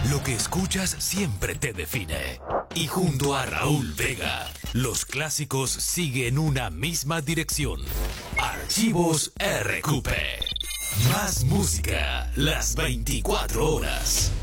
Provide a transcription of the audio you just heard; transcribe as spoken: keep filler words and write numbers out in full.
Lo que escuchas siempre te define. Y junto a Raúl Vega, los clásicos siguen una misma dirección. Archivos R Q P. Más música las veinticuatro horas.